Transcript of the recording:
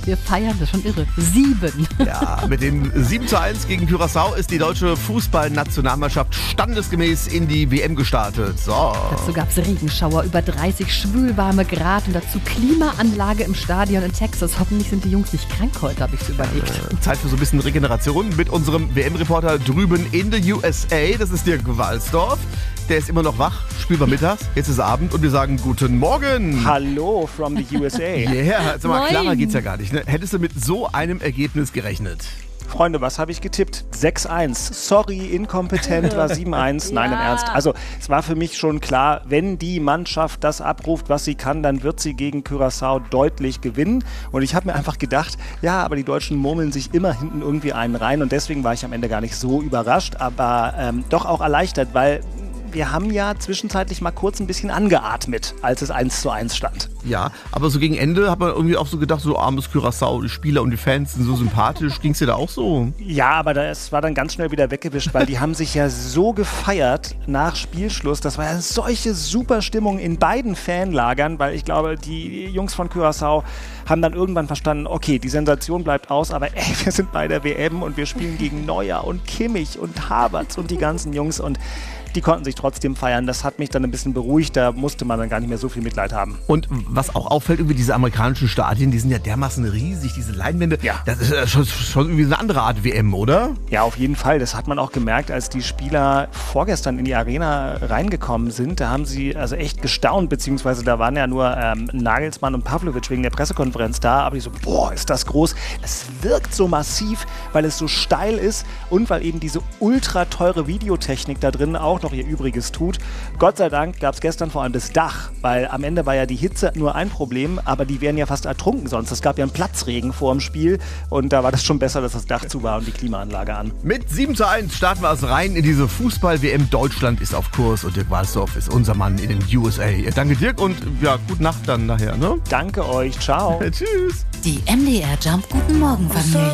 Wir feiern, das ist schon irre. 7. Ja, mit dem 7:1 gegen Curaçao ist die deutsche Fußballnationalmannschaft standesgemäß in die WM gestartet. So. Dazu gab es Regenschauer, über 30 schwülwarme Grad und dazu Klimaanlage im Stadion in Texas. Hoffentlich sind die Jungs nicht krank heute, habe ich so überlegt. Zeit für so ein bisschen Regeneration mit unserem WM-Reporter drüben in the USA. Das ist Dirk Walsdorf. Der ist immer noch wach, Spiel war mittags, jetzt ist Abend und wir sagen guten Morgen. Hallo from the USA. Yeah, sag mal, Moin. klarer geht's ja gar nicht. Ne? Hättest du mit so einem Ergebnis gerechnet? Freunde, was habe ich getippt? 6-1. Sorry, inkompetent war 7-1. Nein, im Ernst. Also es war für mich schon klar, wenn die Mannschaft das abruft, was sie kann, dann wird sie gegen Curaçao deutlich gewinnen. Und ich habe mir einfach gedacht, ja, aber die Deutschen murmeln sich immer hinten irgendwie einen rein. Und deswegen war ich am Ende gar nicht so überrascht, aber doch auch erleichtert, weil wir haben ja zwischenzeitlich mal kurz ein bisschen angeatmet, als es 1:1 stand. Ja, aber so gegen Ende hat man irgendwie auch so gedacht, so armes Curaçao, die Spieler und die Fans sind so sympathisch. Ging's dir da auch so? Ja, aber das war dann ganz schnell wieder weggewischt, weil die haben sich ja so gefeiert nach Spielschluss. Das war ja solche super Stimmung in beiden Fanlagern, weil ich glaube, die Jungs von Curaçao haben dann irgendwann verstanden, okay, die Sensation bleibt aus, aber ey, wir sind bei der WM und wir spielen gegen Neuer und Kimmich und Havertz und die ganzen Jungs und die konnten sich trotzdem feiern. Das hat mich dann ein bisschen beruhigt, da musste man dann gar nicht mehr so viel Mitleid haben. Und was auch auffällt, irgendwie diese amerikanischen Stadien, die sind ja dermaßen riesig, diese Leinwände. Ja. Das ist schon irgendwie eine andere Art WM, oder? Ja, auf jeden Fall. Das hat man auch gemerkt, als die Spieler vorgestern in die Arena reingekommen sind. Da haben sie also echt gestaunt, beziehungsweise da waren ja nur Nagelsmann und Pavlovic wegen der Pressekonferenz da. Aber die so, boah, ist das groß. Das wirkt so massiv, weil es so steil ist und weil eben diese ultra teure Videotechnik da drin auch noch ihr Übriges tut. Gott sei Dank gab es gestern vor allem das Dach, weil am Ende war ja die Hitze nur ein Problem, aber die wären ja fast ertrunken sonst. Es gab ja einen Platzregen vor dem Spiel und da war das schon besser, dass das Dach zu war und die Klimaanlage an. Mit 7:1 starten wir es rein in diese Fußball-WM. Deutschland ist auf Kurs und Dirk Walsdorf ist unser Mann in den USA. Danke Dirk und ja, gute Nacht dann nachher, ne? Danke euch, ciao. Tschüss. Die MDR Jump Guten Morgen Familie.